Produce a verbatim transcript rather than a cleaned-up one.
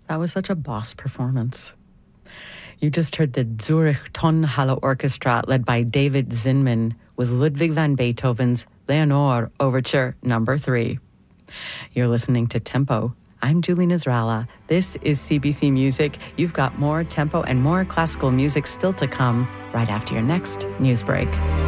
That was such a boss performance. You just heard the Zurich Tonhalle Orchestra led by David Zinman with Ludwig van Beethoven's Leonore Overture Number three. You're listening to Tempo. I'm Julie Nasrallah. This is C B C Music. You've got more tempo and more classical music still to come right after your next news break.